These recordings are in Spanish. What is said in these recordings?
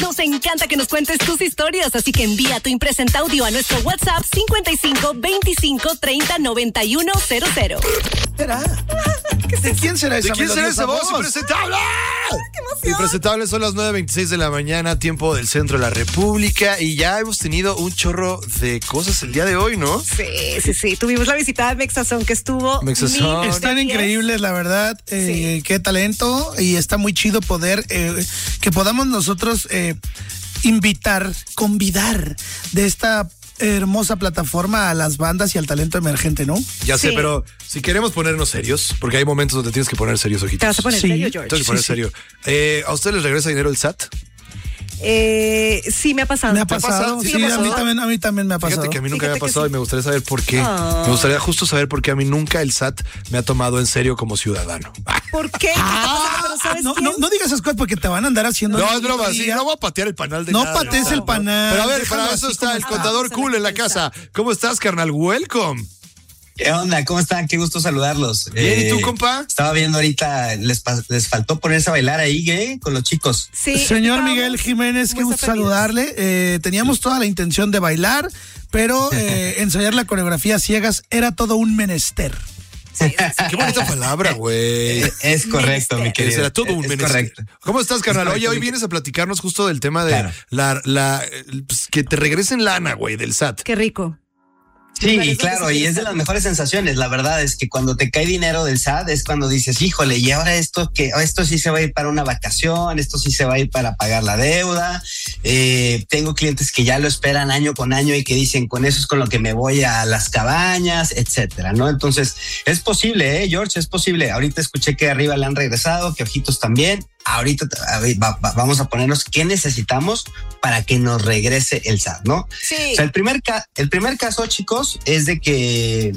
Nos encanta que nos cuentes tus historias, así que envía tu impresenta audio a nuestro WhatsApp 55 25 30 91 00. ¿Será? ¿De quién será esa voz? ¿De quién será esa voz? ¡Impresentable! Impresentable, son las 9:26 de la mañana, tiempo del centro de la República, y ya hemos tenido un chorro de cosas el día de hoy, ¿no? Sí. Tuvimos la visita de Mexazón que estuvo. Mexazón. Están increíbles, la verdad. Sí. Qué talento. Y está muy chido poder que podamos nosotros convidar de esta hermosa plataforma a las bandas y al talento emergente, ¿no? Ya sé, Sí. pero si queremos ponernos serios, porque hay momentos donde tienes que poner serios, ojitos. ¿Te vas a poner Sí. serio, George? Tienes que poner serio. ¿A ustedes les regresa dinero el SAT? Sí, me ha pasado. Me ha pasado. Sí, Sí, ¿te ha pasado? a mí también me ha pasado. Fíjate que a mí nunca me Fíjate ha que pasado sí. y me gustaría saber por qué. Me gustaría justo saber por qué a mí nunca el SAT me ha tomado en serio como ciudadano. ¿Por qué? ¿Qué está pasando? ¿Pero sabes No, quién? no digas esas cosas porque te van a andar haciendo. No, es broma, sí, no voy a patear el panal de No nada. patees el panal. Pero a ver, déjalo para eso así está como el está. contador cool en la casa. ¿Cómo estás, carnal? Welcome. ¿Qué onda? ¿Cómo están? Qué gusto saludarlos. Bien, ¿y tú, compa? Estaba viendo ahorita, les faltó ponerse a bailar ahí, con los chicos. Sí, Señor estábamos Miguel Jiménez, qué muy gusto sorprendidos. saludarle. Teníamos toda la intención de bailar, pero ensayar la coreografía ciegas era todo un menester. Qué bonita palabra, güey. Es correcto, mi querido. Será todo un Es menester. correcto. ¿Cómo estás, carnal? Es Oye, correcto. hoy vienes a platicarnos justo del tema de Claro. pues, que te regresen lana, güey, del SAT. Qué rico. Sí, Parece claro, que sí y es de las mejores sensaciones. La verdad es que cuando te cae dinero del SAT es cuando dices, híjole, y ahora esto sí se va a ir para una vacación, esto sí se va a ir para pagar la deuda. Tengo clientes que ya lo esperan año con año y que dicen, con eso es con lo que me voy a las cabañas, etcétera, ¿no? Entonces, es posible, George, es posible. Ahorita escuché que arriba le han regresado, que Ojitos también. Ahorita vamos a ponernos qué necesitamos para que nos regrese el SAT, ¿no? Sí. O sea, el primer caso, chicos, es de que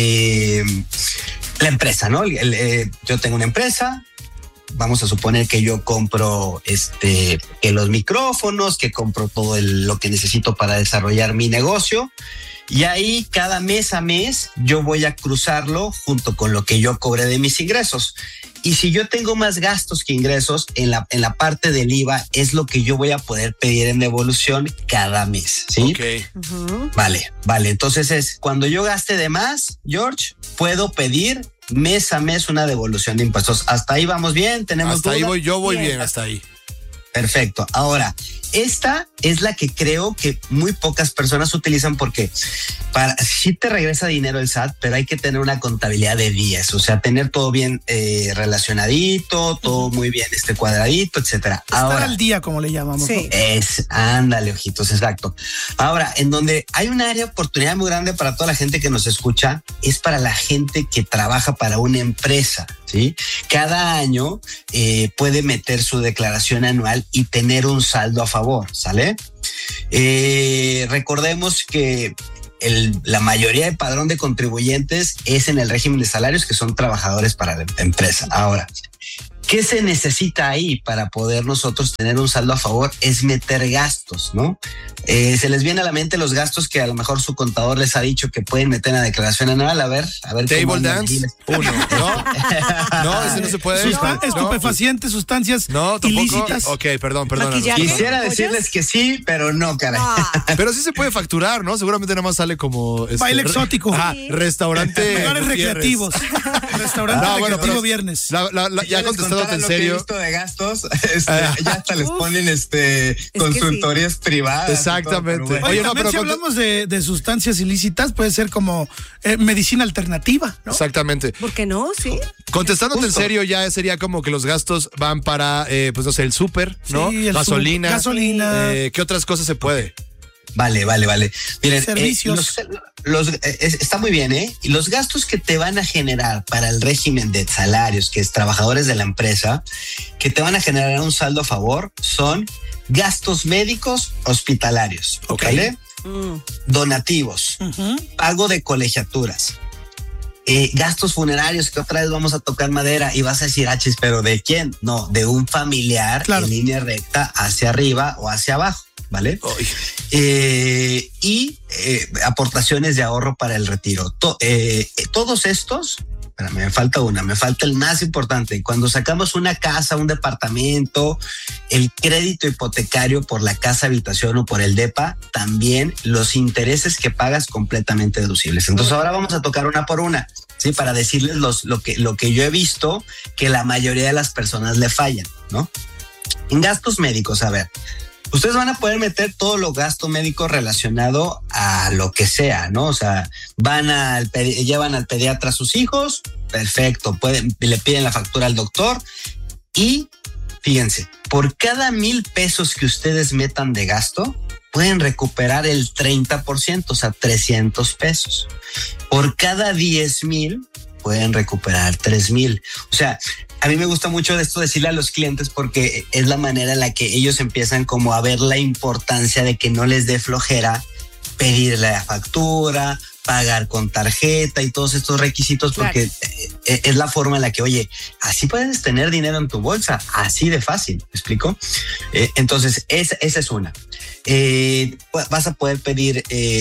la empresa, ¿no? Yo tengo una empresa. Vamos a suponer que yo compro que los micrófonos, que compro todo lo que necesito para desarrollar mi negocio. Y ahí cada mes a mes yo voy a cruzarlo junto con lo que yo cobré de mis ingresos. Y si yo tengo más gastos que ingresos, en la parte del IVA es lo que yo voy a poder pedir en devolución cada mes, ¿sí? Ok. Ujú. Vale. Entonces cuando yo gaste de más, George, puedo pedir mes a mes una devolución de impuestos. Hasta ahí vamos bien, tenemos Hasta ahí dudas? voy Bien. bien, hasta ahí. Perfecto. Ahora, esta es la que creo que muy pocas personas utilizan porque sí te regresa dinero el SAT, pero hay que tener una contabilidad de días, o sea, tener todo bien relacionadito, todo muy bien cuadradito, etcétera. Estar Ahora, al día, como le llamamos. Sí. ¿no? ándale, Ojitos, exacto. Ahora, en donde hay un área de oportunidad muy grande para toda la gente que nos escucha, es para la gente que trabaja para una empresa, ¿sí? Cada año puede meter su declaración anual y tener un saldo a favor, ¿sale? Recordemos que la mayoría de padrón de contribuyentes es en el régimen de salarios, que son trabajadores para la empresa. Ahora, ¿qué se necesita ahí para poder nosotros tener un saldo a favor? Es meter gastos, ¿no? Se les viene a la mente los gastos que a lo mejor su contador les ha dicho que pueden meter en la declaración anual. A ver. Table cómo andan dance, ahí. 1, ¿no? No, ese no se puede. Estupefacientes, sustancias No, tampoco. ilícitas. Ok, perdón. Maquillaje. Quisiera ¿Pollas? decirles que sí, pero no, caray. Pero sí se puede facturar, ¿no? Seguramente nada más sale como... Baile exótico. Restaurante. Lugares Gutiérrez. recreativos. Restaurante No, bueno, recreativo pero viernes. Ya les contestándote contara en lo que he serio. visto de gastos, ya hasta les ponen consultorías sí. privadas. Exactamente. Y todo, pero bueno. Oye, Oye, no, también pero si hablamos de sustancias ilícitas, puede ser como medicina alternativa, ¿no? Exactamente. ¿Por qué no? Sí. Contestándote Justo. en serio, ya sería como que los gastos van para, pues no sé, el súper, ¿no? Sí, el Gasolina. gasolina. ¿Qué otras cosas se puede? Vale. Miren, Servicios. está muy bien, ¿eh? Y los gastos que te van a generar para el régimen de salarios, que es trabajadores de la empresa, que te van a generar un saldo a favor, son gastos médicos hospitalarios, Ok. ¿vale? Mm. Donativos, pago de colegiaturas, gastos funerarios, que otra vez vamos a tocar madera y vas a decir, achis, ¿pero de quién? No, de un familiar, Claro. en línea recta hacia arriba o hacia abajo, ¿vale? Ay, Y aportaciones de ahorro para el retiro. Todos estos me falta el más importante. Cuando sacamos una casa, un departamento, el crédito hipotecario por la casa habitación o por el depa, también los intereses que pagas completamente deducibles. Entonces ahora vamos a tocar una por una, ¿sí? Para decirles lo que yo he visto que la mayoría de las personas le fallan, ¿no? En gastos médicos, a ver, ustedes van a poder meter todo lo gasto médico relacionado a lo que sea, ¿no? O sea, llevan al pediatra a sus hijos, perfecto, le piden la factura al doctor y fíjense, por cada 1,000 pesos que ustedes metan de gasto, pueden recuperar el 30%, o sea, 300 pesos. Por cada 10,000 pueden recuperar 3,000. O sea, a mí me gusta mucho de esto decirle a los clientes porque es la manera en la que ellos empiezan como a ver la importancia de que no les dé flojera pedirle la factura, pagar con tarjeta y todos estos requisitos, porque es la forma en la que, oye, así puedes tener dinero en tu bolsa, así de fácil, ¿me explico? Entonces, esa es una. Vas a poder pedir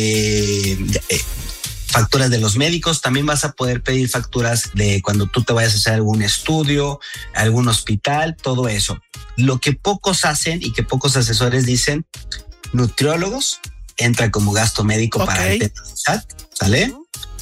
facturas de los médicos, también vas a poder pedir facturas de cuando tú te vayas a hacer algún estudio, algún hospital, todo eso. Lo que pocos hacen y que pocos asesores dicen, nutriólogos, entra como gasto médico para el SAT, ¿sale?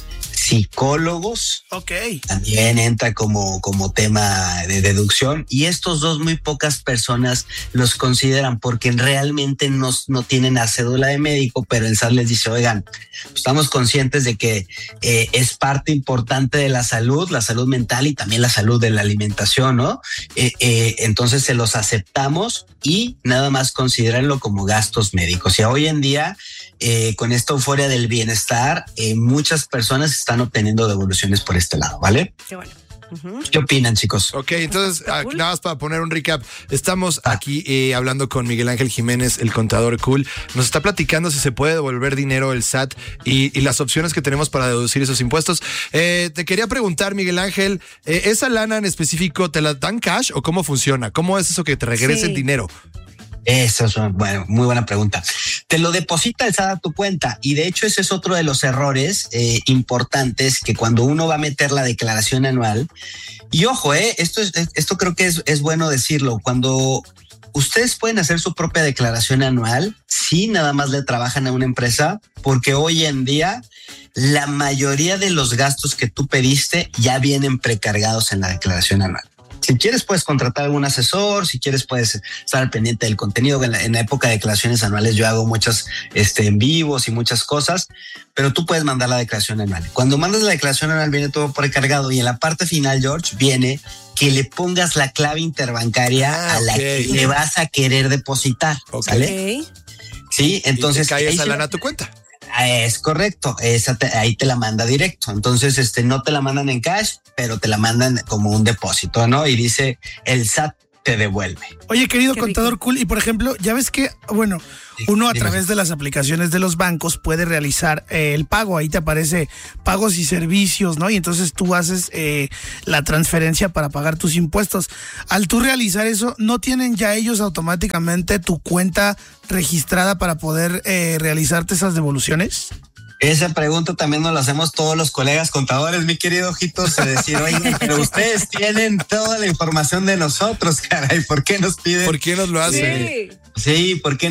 Psicólogos, también entra como tema de deducción, y estos dos muy pocas personas los consideran porque realmente no tienen la cédula de médico, pero el SAT les dice, oigan, estamos conscientes de que es parte importante de la salud mental y también la salud de la alimentación, ¿no? Entonces se los aceptamos y nada más considérenlo como gastos médicos. Y hoy en día, con esta euforia del bienestar, muchas personas están obteniendo devoluciones por este lado, ¿vale? Qué bueno. ¿Qué opinan, chicos? Ok, entonces, nada más para poner un recap, estamos aquí hablando con Miguel Ángel Jiménez, el contador cool. Nos está platicando si se puede devolver dinero el SAT y las opciones que tenemos para deducir esos impuestos. Te quería preguntar, Miguel Ángel, ¿esa lana en específico te la dan cash o cómo funciona? ¿Cómo es eso que te regrese el dinero? Eso es muy buena pregunta. Te lo deposita el SAT a tu cuenta, y de hecho ese es otro de los errores importantes que cuando uno va a meter la declaración anual, y ojo, esto creo que es bueno decirlo, cuando ustedes pueden hacer su propia declaración anual, sí, nada más le trabajan a una empresa, porque hoy en día la mayoría de los gastos que tú pediste ya vienen precargados en la declaración anual. Si quieres, puedes contratar a algún asesor, si quieres, puedes estar al pendiente del contenido. En la época de declaraciones anuales yo hago muchas en vivos y muchas cosas, pero tú puedes mandar la declaración anual. Cuando mandas la declaración anual viene todo precargado, y en la parte final, George, viene que le pongas la clave interbancaria a la que le vas a querer depositar, ¿sale? Sí, entonces... ¿Y te cae esa lana a tu cuenta? Es correcto, ahí te la manda directo. Entonces, no te la mandan en cash, pero te la mandan como un depósito, ¿no? Y dice, el SAT te devuelve. Oye, querido contador cool, y por ejemplo, ya ves que, bueno, uno a través de las aplicaciones de los bancos puede realizar el pago. Ahí te aparece pagos y servicios, ¿no? Y entonces tú haces la transferencia para pagar tus impuestos. Al tú realizar eso, ¿no tienen ya ellos automáticamente tu cuenta registrada para poder realizarte esas devoluciones? Esa pregunta también nos la hacemos todos los colegas contadores, mi querido Ojitos, de decir, oye, pero ustedes tienen toda la información de nosotros, caray, ¿por qué nos piden? ¿Por qué nos lo hacen? Sí, ¿por qué